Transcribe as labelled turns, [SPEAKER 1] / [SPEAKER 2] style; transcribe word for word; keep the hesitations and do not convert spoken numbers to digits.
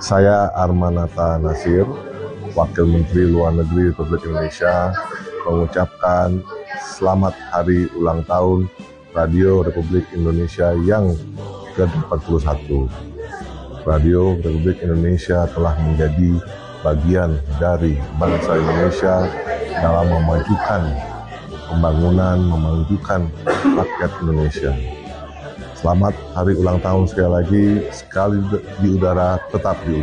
[SPEAKER 1] Saya Armanata Nasir, Wakil Menteri Luar Negeri Republik Indonesia, mengucapkan selamat hari ulang tahun Radio Republik Indonesia yang ke delapan puluh satu. Radio Republik Indonesia telah menjadi bagian dari bangsa Indonesia dalam memajukan pembangunan, memajukan rakyat Indonesia. Selamat hari ulang tahun sekali lagi, sekali di udara, tetap di udara.